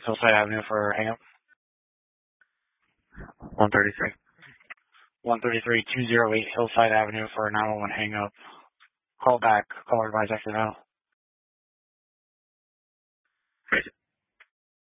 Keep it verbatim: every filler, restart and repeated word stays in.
Hillside Avenue for hang up. one thirty-three. one thirty-three two oh eight Hillside Avenue for a nine one one hang up. Call back. Call advise after now.